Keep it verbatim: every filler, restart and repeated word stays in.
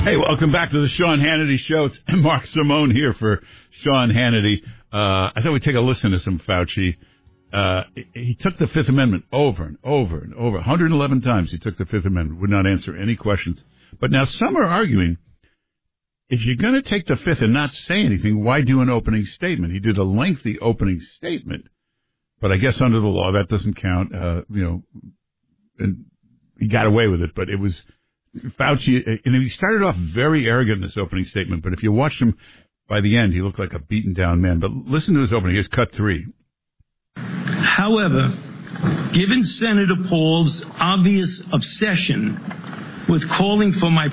Hey, welcome back to the Sean Hannity Show. It's Mark Simone here for Sean Hannity. Uh, I thought we'd take a listen to some Fauci. Uh, he took the Fifth Amendment over and over and over. one hundred eleven times he took the Fifth Amendment, would not answer any questions. But now some are arguing, if you're going to take the Fifth and not say anything, why do an opening statement? He did a lengthy opening statement, but I guess under the law that doesn't count. Uh, you know, and he got away with it, but it was Fauci. And he started off very arrogant in his opening statement, but if you watched him by the end, he looked like a beaten down man. But listen to his opening. Here's cut three. However, given Senator Paul's obvious obsession with calling for my